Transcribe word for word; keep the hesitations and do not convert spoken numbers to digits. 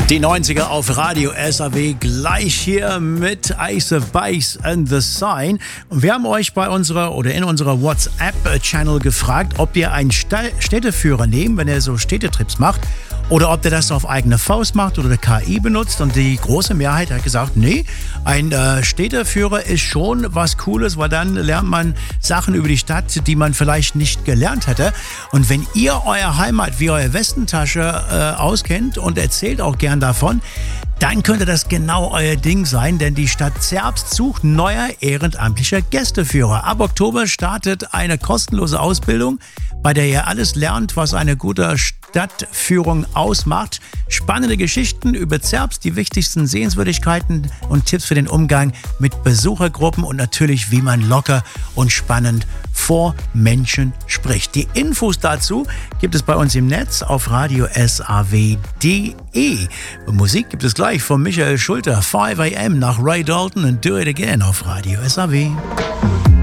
Die neunziger auf Radio S A W, gleich hier mit Ace of Base and the Sign. Und wir haben euch bei unserer oder in unserer WhatsApp-Channel gefragt, ob ihr einen Städteführer nehmt, wenn ihr so Städtetrips macht, oder ob ihr das auf eigene Faust macht oder K I benutzt. Und die große Mehrheit hat gesagt, nee, ein äh, Städteführer ist schon was Cooles, weil dann lernt man Sachen über die Stadt, die man vielleicht nicht gelernt hätte. Und wenn ihr eure Heimat wie eure Westentasche äh, auskennt und erzählt auch gern davon, dann könnte das genau euer Ding sein, denn die Stadt Zerbst sucht neuer ehrenamtlicher Gästeführer. Ab Oktober startet eine kostenlose Ausbildung, bei der ihr alles lernt, was eine gute Stadtführung ausmacht. Spannende Geschichten über Zerbst, die wichtigsten Sehenswürdigkeiten und Tipps für den Umgang mit Besuchergruppen und natürlich, wie man locker und spannend vor Menschen spricht. Die Infos dazu gibt es bei uns im Netz auf radio s a w punkt d e. Musik gibt es gleich von Michael Schulter, five a m nach Ray Dalton und Do It Again auf Radio S A W.